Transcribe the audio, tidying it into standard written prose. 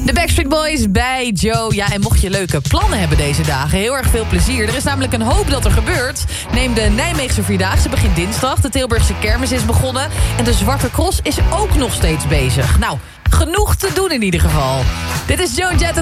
De Backstreet Boys bij Joe. Ja, en mocht je leuke plannen hebben deze dagen, heel erg veel plezier. Er is namelijk een hoop dat er gebeurt. Neem de Nijmeegse Vierdaagse, begint dinsdag. De Tilburgse Kermis is begonnen. En de Zwarte Cross is ook nog steeds bezig. Nou, genoeg te doen in ieder geval. Dit is Joan Jett.